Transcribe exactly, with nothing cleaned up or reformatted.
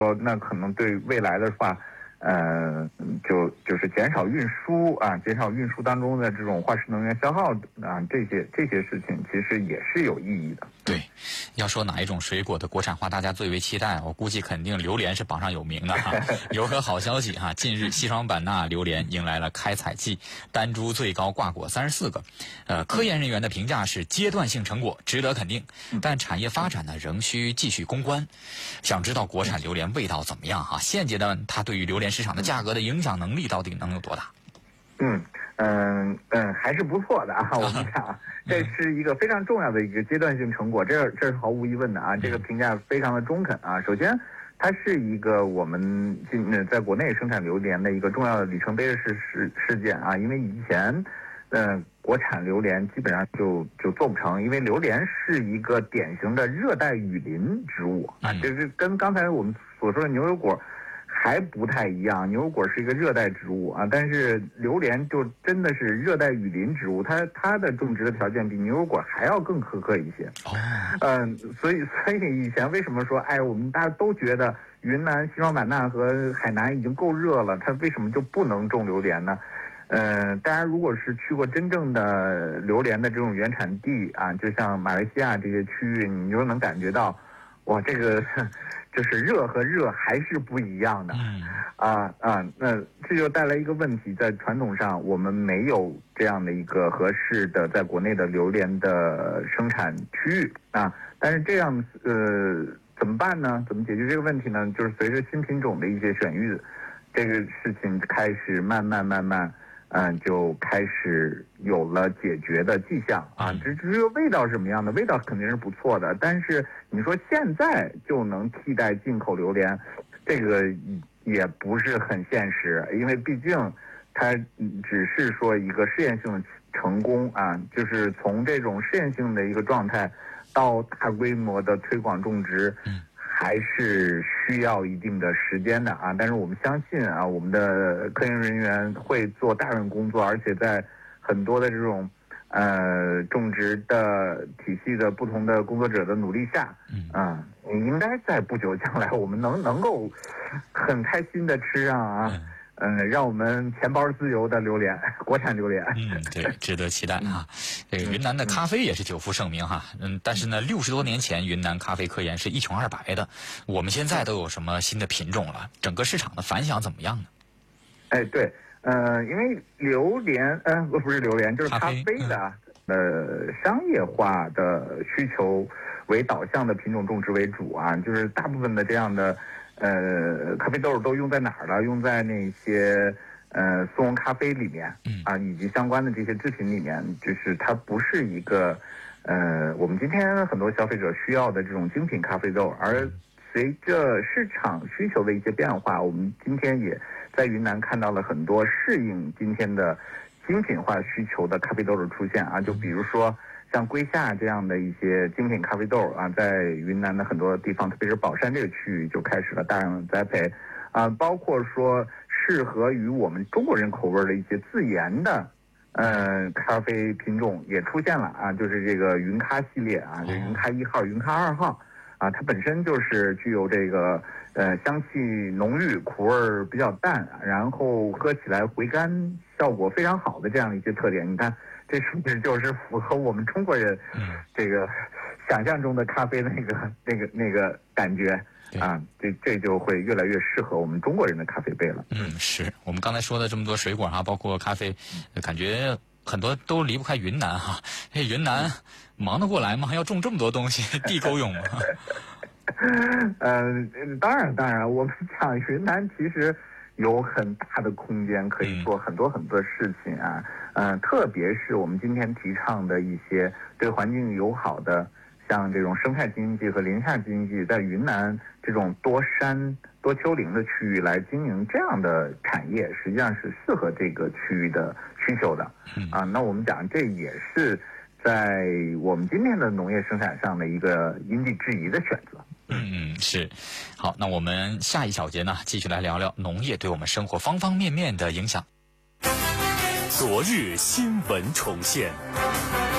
说那可能对未来的话。呃，就就是减少运输啊，减少运输当中的这种化石能源消耗啊，这些这些事情其实也是有意义的。 对，要说哪一种水果的国产化大家最为期待，我估计肯定榴莲是榜上有名的哈。有个好消息哈，近日西双版纳榴莲迎来了开采季，单株最高挂果三十四个，呃，科研人员的评价是阶段性成果，值得肯定。但产业发展呢，仍需继续攻关。想知道国产榴莲味道怎么样哈？现阶段它对于榴莲市场的价格的影响能力到底能有多大？ 嗯嗯嗯，还是不错的啊！我们讲，这是一个非常重要的一个阶段性成果，这这是毫无疑问的啊！这个评价非常的中肯啊。首先，它是一个我们今在国内生产榴莲的一个重要的里程碑的事事事件啊，因为以前，嗯、呃，国产榴莲基本上就就做不成，因为榴莲是一个典型的热带雨林植物啊，这是跟刚才我们所说的牛油果还不太一样。牛油果是一个热带植物啊，但是榴莲就真的是热带雨林植物，它它的种植的条件比牛油果还要更苛刻一些。哦，嗯，所以所以以前为什么说，哎，我们大家都觉得云南、西双版纳和海南已经够热了，它为什么就不能种榴莲呢？呃，大家如果是去过真正的榴莲的这种原产地啊，就像马来西亚这些区域，你就能感觉到，哇，这个就是热和热还是不一样的。嗯，啊啊，那这就带来一个问题，在传统上我们没有这样的一个合适的在国内的榴莲的生产区域啊。但是这样呃怎么办呢？怎么解决这个问题呢？就是随着新品种的一些选育，这个事情开始慢慢慢慢。嗯，就开始有了解决的迹象啊。这至于味道是什么样的，味道肯定是不错的。但是你说现在就能替代进口榴莲，这个也不是很现实，因为毕竟它只是说一个试验性的成功啊，就是从这种试验性的一个状态到大规模的推广种植。还是需要一定的时间的啊，但是我们相信啊，我们的科研人员会做大量工作，而且在很多的这种呃种植的体系的不同的工作者的努力下，啊，应该在不久将来，我们能能够很开心的吃上啊。嗯，让我们钱包自由的榴莲，国产榴莲。 嗯，对，值得期待啊。这个云南的咖啡也是久负盛名哈。嗯，但是呢，六十多年前云南咖啡科研是一穷二白的。我们现在都有什么新的品种了？整个市场的反响怎么样呢？ 哎，对，呃，因为榴莲，呃，不是榴莲，就是咖啡的，嗯、呃，商业化的需求为导向的品种种植为主啊，就是大部分的这样的。呃，咖啡豆都用在哪儿了？用在那些呃速溶咖啡里面啊，以及相关的这些制品里面，就是它不是一个呃我们今天很多消费者需要的这种精品咖啡豆。而随着市场需求的一些变化，我们今天也在云南看到了很多适应今天的精品化需求的咖啡豆的出现啊，就比如说。像龟夏这样的一些精品咖啡豆啊，在云南的很多地方，特别是保山这个区域，就开始了大量的栽培，啊，包括说适合于我们中国人口味的一些自研的，呃，咖啡品种也出现了啊，就是这个云咖系列啊，就云咖一号、云咖二号，啊，它本身就是具有这个呃香气浓郁、苦味比较淡，然后喝起来回甘效果非常好的这样的一些特点，你看。这是不是就是符合我们中国人这个想象中的咖啡的那个那个那个感觉啊？这这就会越来越适合我们中国人的咖啡杯了。 嗯，是我们刚才说的这么多水果哈，包括咖啡，感觉很多都离不开云南哈。这云南忙得过来吗？要种这么多东西，地够用吗？ 呃，当然当然，我们讲云南其实有很大的空间可以做很多很多事情啊。嗯、呃，特别是我们今天提倡的一些对环境友好的，像这种生态经济和林下经济，在云南这种多山多丘陵的区域来经营这样的产业，实际上是适合这个区域的需求的。啊，那我们讲这也是在我们今天的农业生产上的一个因地制宜的选择。 嗯，是。好，那我们下一小节呢，继续来聊聊农业对我们生活方方面面的影响。 昨日新闻重现。